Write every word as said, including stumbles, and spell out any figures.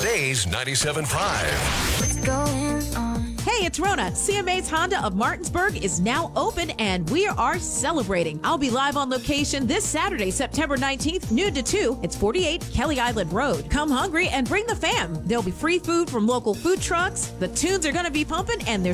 today's ninety-seven point five. What's going on? Hey, it's Rona. C M A's Honda of Martinsburg is now open and we are celebrating. I'll be live on location this Saturday, September nineteenth, noon to two. It's forty-eight Kelly Island Road. Come hungry and bring the fam. There'll be free food from local food trucks. The tunes are going to be pumping and there's